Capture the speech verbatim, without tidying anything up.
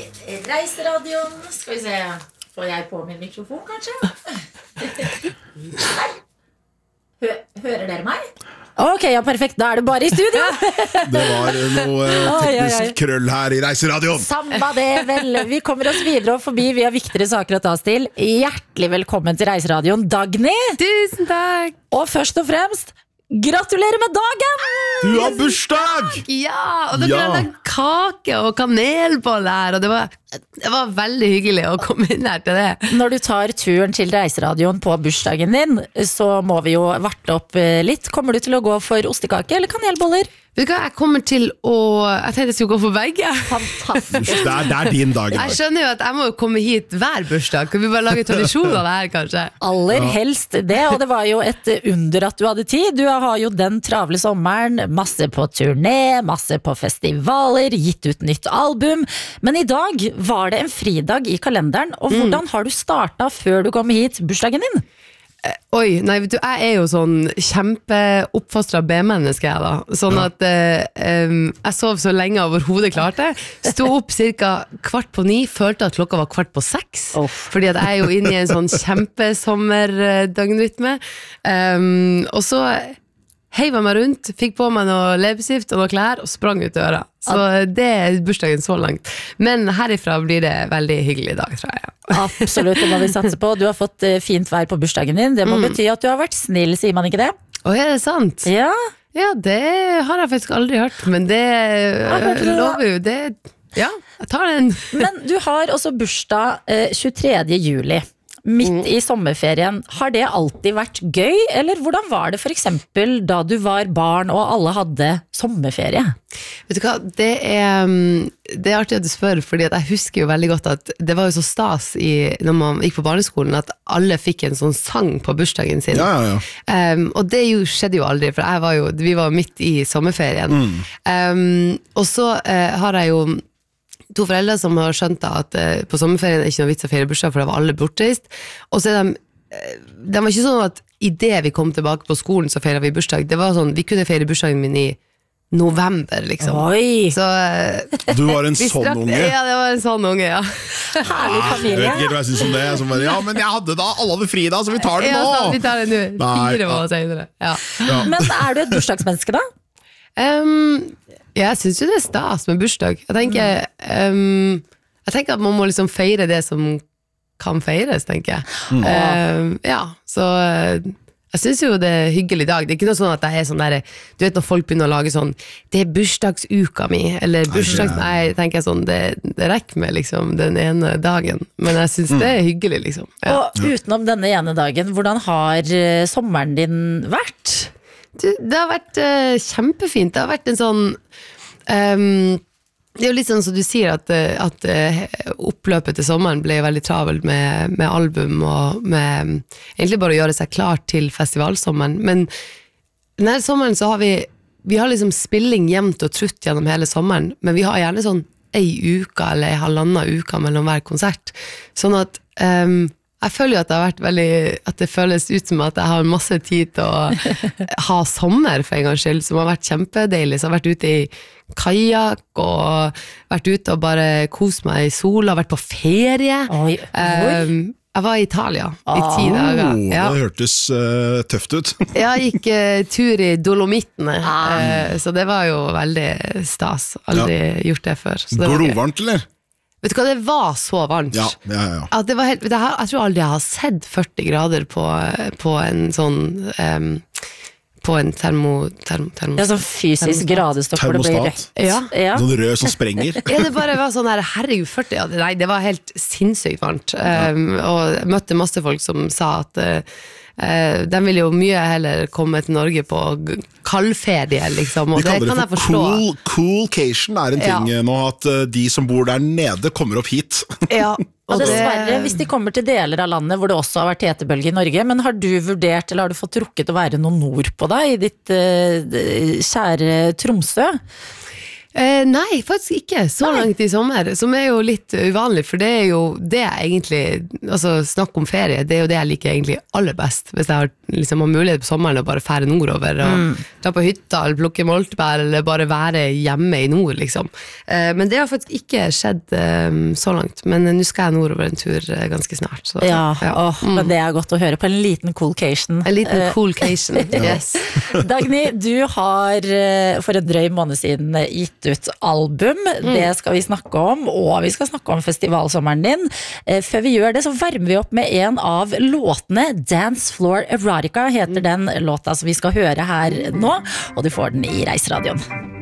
Reiseradioen. Skal vi se. Får jeg på min mikrofon, kanskje? Hø hører dere meg? Ok, ja, perfekt. Da er det bare i studio. Det var noe teknisk oi, oi. krøll her i Reiseradioen. Samme det, vel. Vi kommer oss videre og forbi. Vi har viktigere saker å ta oss til. Hjertelig velkommen til Reiseradioen, Dagny. Tusen takk. Og først og fremst, gratulerer med dagen! Du har bursdag! Ja, og dere ja. hadde kake og kanelbolle her, og det var, det var veldig hyggelig å komme inn her til det. Når du tar turen til Reiseradioen på bursdagen din, så må vi jo varte opp litt. Kommer du til å gå for ostekake eller kanelboller? Vet du hva, jeg kommer til å Jeg tenkte jeg skulle gå for begge. Fantastisk. Det er, det er din dag. Jeg skjønner jo at jeg må komme hit hver bursdag. Kan vi bare lage tradisjon av det her, kanskje? Aller helst det, og det var jo et under at du hadde tid. Du har jo den travle sommeren, masse på turné, masse på festivaler, gitt ut nytt album. Men i dag var det en fridag i kalenderen, og hvordan har du startet før du kom hit bursdagen din? Oi, nei, vet du, jeg er jo sånn kjempeoppfostret B-menneske jeg da. Sånn at eh, um, jeg sov så lenge overhodet klarte. Stod opp cirka kvart på ni, følte at klokka var kvart på seks. Oh. Fordi at jeg er jo inne i en sånn kjempesommerdøgnrytme. Um, og så heiv jeg meg rundt, fikk på meg noe leppestift og noe klær og sprang ut døra. Så det er bursdagen så langt. Men herifra blir det veldig hyggelig i dag, tror jeg. Absolutt, det må vi satse på. Du har fått fint vær på bursdagen din. Det må mm. bety at du har vært snill, sier man ikke det? Å, er det sant? Ja. Ja, det har jeg faktisk aldri hørt, men det øh, lover jo det. Ja, jeg tar den. Men du har også bursdag eh, tjuetredje juli. Midt i sommerferien, har det alltid vært gøy, eller hvordan var det for eksempel da du var barn og alle hadde sommerferie? Vet du hva, det er, det er artig at du spør, fordi at jeg husker jo veldig godt at det var jo så stas i, når man gikk på barneskolen, at alle fikk en sånn sang på bursdagen sin. Ja, ja, ja. Um, og det jo, skjedde jo aldri, for jeg var jo, vi var midt i sommerferien. Mm. Um, og så uh, har jeg jo to foreldre som har skjønt at uh, på sommerferien er ikke noe vits å feire bursdag, for det var alle bortreist. Og så er de, uh, det var ikke sånn at i det vi kom tilbake på skolen, så feiret vi bursdag. Det var sånn, vi kunne feire bursdagen min i november, liksom. Oi! Så, uh, du var en sånn strakt, unge? Ja, det var en sånn unge, ja. Herlig familie. Jeg vet ikke hva jeg synes om det. Som bare, ja, men jeg hadde da, alle hadde fri da, så vi tar det nå! Ja, vi tar det nå. Fire måneder senere. Ja. Ja. Men er du et bursdagsmenneske da? Um, jeg synes jo det er stas med bursdag. Jeg tenker, um, jeg tenker at man må liksom feire det som kan feires, tenker jeg. Mm. Um, ja, så jeg synes jo det er hyggelig dag. Det er ikke noe sånn at jeg er sånn der, du vet når folk begynner å lage sånn, det er bursdagsuka mi, eller bursdags, nei, tenker jeg sånn, det, det rekker med liksom den ene dagen. Men jeg synes mm. det er hyggelig, liksom. Ja. Og utenom denne ene dagen, hvordan har sommeren din vært? Du, det har vært uh, kjempefint. Det har vært en sånn um, det er jo litt sånn som du sier at, at uh, oppløpet til sommeren ble veldig travelt med, med album og med egentlig bare å gjøre seg klar til festivalsommeren. Men denne sommeren så har vi vi har liksom spilling jevnt og trutt gjennom hele sommeren, men vi har gjerne sånn ei uke eller ei halvanna uke mellom hver konsert. Sånn at um, jeg føler jo at det har vært veldig, at det føles ut som at jeg har masse tid til å ha sommer for en gang skyld, som har vært kjempedeilig. Så jeg har vært ute i kajak og vært ute og bare kost meg i sola, vært på ferie. Oi, um, jeg var i Italia i ti dager. Ja. Det hørtes uh, tøft ut. Jeg gikk uh, tur i Dolomittene, uh, så det var jo veldig stas. Aldri ja. gjort det før. Så det Glovarmt, eller? Vet du hva, det var så varmt. Ja, ja, ja. At det var helt, jeg, jeg tror aldri jeg har sett førti grader på, på en sånn um, på en termo, termo, termo ja, sånn fysisk gradestokk hvor det blir rett. Ja. Ja. Sånn rød som sprenger. Ja, det bare var sånn her, herregud, førti, ja, nei, det var helt sinnssykt varmt. Um, og jeg møtte masse folk som sa at uh, Uh, de vil jo mye heller komme til Norge på kaldferie, liksom, og de det kan jeg forstå. Cool, coolcation er en ting ja. nå, at uh, de som bor der nede kommer opp hit. Ja, og dessverre, hvis de kommer til deler av landet hvor det også har vært hetebølge i Norge, men har du vurdert, eller har du fått rukket å være noe nord på deg i ditt uh, kjære Tromsø? Eh, nei, faktisk ikke så nei. langt i sommer, som er jo litt uvanlig, for det er jo det jeg egentlig, altså snakk om ferie, det er jo det jeg liker egentlig aller best, hvis jeg har, liksom, har mulighet på sommeren å bare fære nordover og mm. ta på hytta, eller plukke moltebær, eller bare være hjemme i nord, liksom. Eh, men det har faktisk ikke skjedd eh, så langt, men nå skal jeg nordover en tur eh, ganske snart. Så, ja, ja. Åh, mm. men det er godt å høre på en liten coolcation. En liten coolcation, yes. Dagny, du har for en drøy måned siden gitt ut album, mm. det skal vi snakke om, og vi skal snakke om festivalsommeren din. Før vi gjør det, så varmer vi opp med en av låtene. Dance Floor Erotica heter den låta som vi skal høre her nå, og du får den i Reiseradioen.